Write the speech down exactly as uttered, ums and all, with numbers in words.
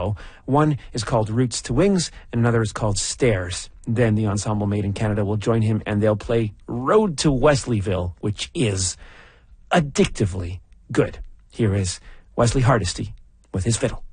show. One is called Roots to Wings, and another is called Stairs. Then the ensemble Made in Canada will join him, and they'll play Road to Wesleyville, which is addictively good. Here is Wesley Hardesty with his fiddle.